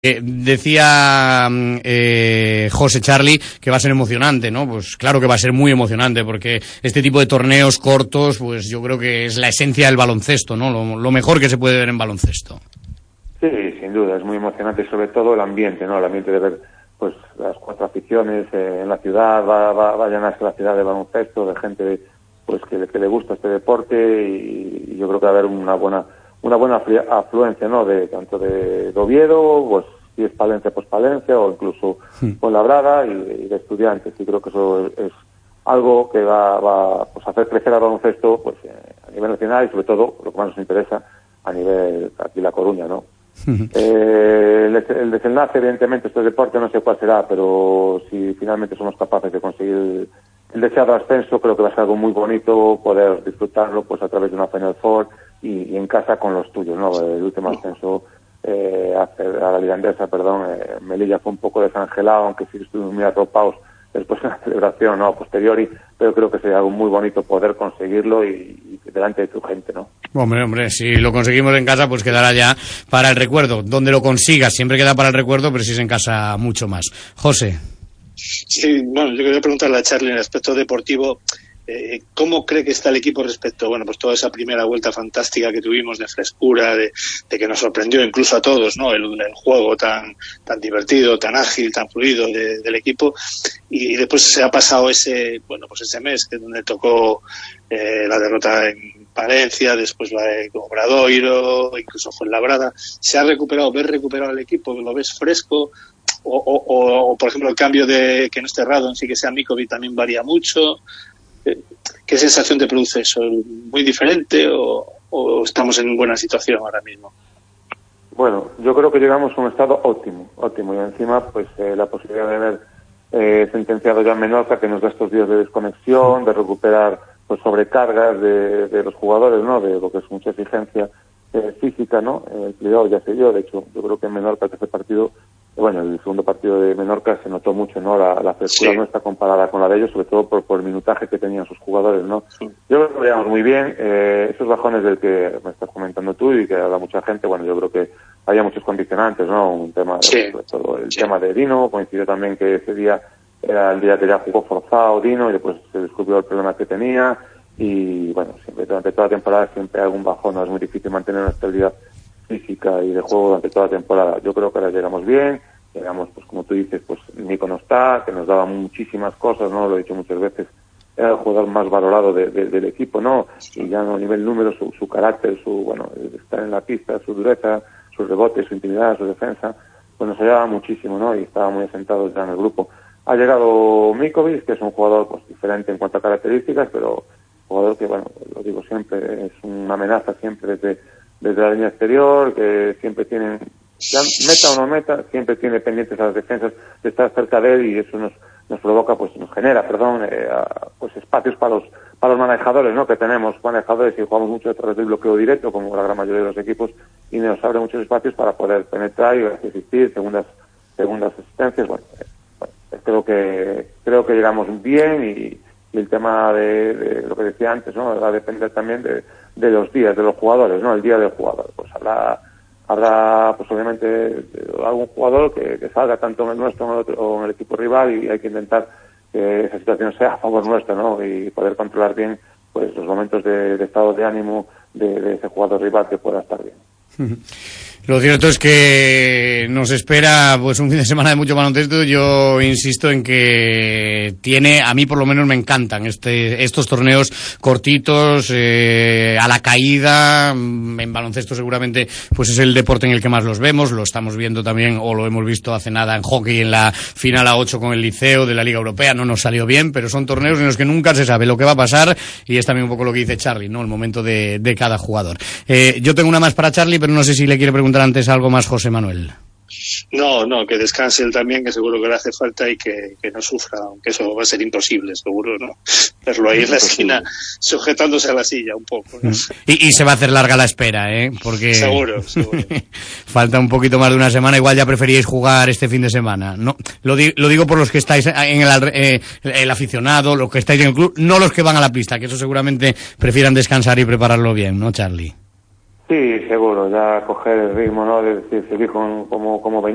Decía José Charly que va a ser emocionante, ¿no? Pues claro que va a ser muy emocionante, porque este tipo de torneos cortos, pues yo creo que es la esencia del baloncesto, ¿no? Lo mejor que se puede ver en baloncesto. Sí, sin duda, es muy emocionante, y sobre todo el ambiente, ¿no? El ambiente de ver pues las 4 aficiones en la ciudad, va a llenarse la ciudad de baloncesto, de gente pues que le gusta este deporte, y yo creo que va a haber una buena afluencia, ¿no? De tanto de Oviedo, pues si es Palencia, pues Palencia, o incluso Fuenlabrada, y de estudiantes. Y creo que eso es algo que va pues a hacer crecer al baloncesto pues a nivel nacional, y sobre todo lo que más nos interesa a nivel aquí La Coruña, ¿no? El desenlace, evidentemente, este deporte no sé cuál será, pero si finalmente somos capaces de conseguir el deseado ascenso, creo que va a ser algo muy bonito poder disfrutarlo pues a través de una Final Four y en casa con los tuyos, ¿no? El último ascenso a la Liga Endesa, Melilla fue un poco desangelado, aunque sí estuvimos muy arropados después de la celebración, ¿no? A posteriori, pero creo que sería algo muy bonito poder conseguirlo y delante de tu gente, ¿no? Hombre, si lo conseguimos en casa, pues quedará ya para el recuerdo. Donde lo consigas siempre queda para el recuerdo, pero si es en casa, mucho más. José. Sí, bueno, yo quería preguntarle a Charly en el aspecto deportivo, ¿cómo cree que está el equipo respecto, pues toda esa primera vuelta fantástica que tuvimos de frescura, de que nos sorprendió incluso a todos, ¿no? El juego tan divertido, tan ágil, tan fluido del equipo, y después se ha pasado ese mes que donde tocó la derrota en Palencia, después la de Obradoiro, incluso Fuenlabrada. ¿Se ha recuperado, ves recuperado el equipo, lo ves fresco? O por ejemplo, el cambio de que no esté Radon, sí que sea Mikovic, también varía mucho. ¿Qué sensación te produce eso? ¿Muy diferente o estamos en buena situación ahora mismo? Bueno, yo creo que llegamos a un estado óptimo, y encima pues la posibilidad de haber sentenciado ya en Menorca, que nos da estos días de desconexión, de recuperar pues sobrecargas de los jugadores, ¿no? De lo que es mucha exigencia física, ¿no? El cuidado ya se dio. De hecho, yo creo que en Menorca, que ese partido, el segundo partido de Menorca, se notó mucho, ¿no? La frescura nuestra comparada con la de ellos, sobre todo por el minutaje que tenían sus jugadores, ¿no? Sí. Yo creo que lo llevamos muy bien. Esos bajones del que me estás comentando tú y que habla mucha gente, yo creo que había muchos condicionantes, ¿no? Un tema, sobre todo el tema de Dino. Coincidió también que ese día era el día que ya jugó forzado Dino, y después se descubrió el problema que tenía. Y siempre, durante toda la temporada, siempre hay algún bajón, ¿no? Es muy difícil mantener una estabilidad física y de juego durante toda la temporada. Yo creo que ahora llegamos bien, llegamos, pues como tú dices, pues Nico no está, que nos daba muchísimas cosas, ¿no? Lo he dicho muchas veces, era el jugador más valorado del equipo, ¿no? Y ya no a nivel número, su carácter, estar en la pista, su dureza, sus rebotes, su intimidad, su defensa, pues nos ayudaba muchísimo, ¿no? Y estaba muy asentado ya en el grupo. Ha llegado Mikovic, que es un jugador pues diferente en cuanto a características, pero jugador que, lo digo siempre, es una amenaza siempre desde la línea exterior, que siempre tienen, ya meta o no meta, siempre tiene pendientes a las defensas de estar cerca de él, y eso nos provoca, nos genera, espacios para los manejadores, ¿no? Que tenemos manejadores y jugamos mucho a través del bloqueo directo, como la gran mayoría de los equipos, y nos abre muchos espacios para poder penetrar y asistir, segundas asistencias. Creo que llegamos bien, y el tema de lo que decía antes, ¿no? Va a depender también de los días de los jugadores, ¿no? El día del jugador. Pues habrá pues obviamente algún jugador que salga tanto en el nuestro o en el equipo rival, y hay que intentar que esa situación sea a favor nuestro, ¿no? Y poder controlar bien pues los momentos de estado de ánimo de ese jugador rival, que pueda estar bien. Lo cierto es que nos espera pues un fin de semana de mucho baloncesto. Yo insisto en que a mí por lo menos me encantan estos torneos cortitos, a la caída. En baloncesto seguramente pues es el deporte en el que más los vemos. Lo estamos viendo también, o lo hemos visto hace nada, en hockey, en la final a 8 con el Liceo de la Liga Europea. No nos salió bien, pero son torneos en los que nunca se sabe lo que va a pasar, y es también un poco lo que dice Charly, ¿no? El momento de cada jugador. Yo tengo una más para Charly, pero no sé si le quiere preguntar antes algo más José Manuel. No, que descanse él también, que seguro que le hace falta, y que no sufra, aunque eso va a ser imposible, seguro, ¿no? Verlo ahí en la esquina sujetándose a la silla un poco, ¿no? Y se va a hacer larga la espera, porque seguro. Falta un poquito más de una semana. Igual ya preferíais jugar este fin de semana, ¿no? Lo digo por los que estáis en el aficionado, los que estáis en el club, no los que van a la pista, que eso seguramente prefieran descansar y prepararlo bien, ¿no, Charly? Sí, seguro, ya coger el ritmo, ¿no? De decir, seguir como venía.